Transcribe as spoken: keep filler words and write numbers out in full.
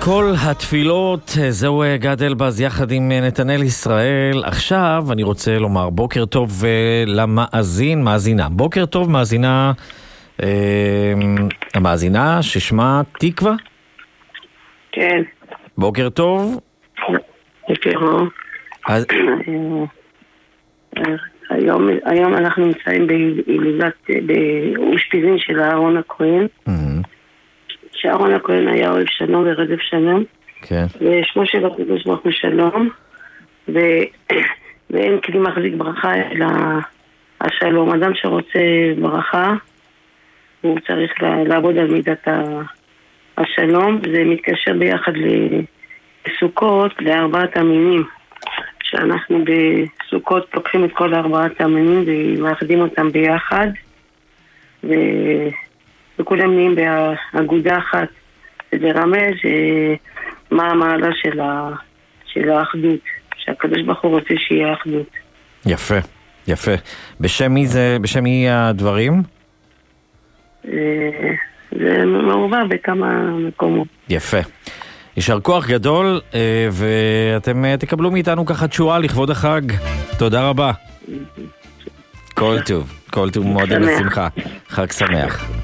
כל התפילות, זהו גד אלבז יחד עם נתנאל ישראל. עכשיו אני רוצה לומר בוקר טוב למאזין, מאזינה. בוקר טוב מאזינה, אה, המאזינה ששמה תקווה? כן. בוקר טוב. בוקר טוב. אז... היום, היום אנחנו נמצאים באושפיזין של אהרון הכהן. שאהרון הכהן היה אוהב שלום ורדף שלום. כן. ושמו של הקדוש ברוך הוא שלום. ו... ואין כלי מחזיק ברכה אלא השלום. אדם שרוצה ברכה, הוא צריך לעבוד על מידת השלום. זה מתקשר ביחד לסוכות, לארבעת המינים. שאנחנו בסוכות לוקחים את כל ארבעת המינים ומאחדים אותם ביחד. ו... וכולם נהיים באגודה אחת. זה רמז מה המעלה של, ה... של האחדות. שהקדוש ברוך הוא רוצה שיהיה אחדות. יפה, יפה. בשם מי זה, בשם מי הדברים? זה מעורבב בכמה מקומות. יפה. יישר כוח גדול, ואתם תקבלו מאיתנו ככה תשואה לכבוד החג. תודה רבה. כל טוב, כל טוב מאוד לשמחה. חג שמח.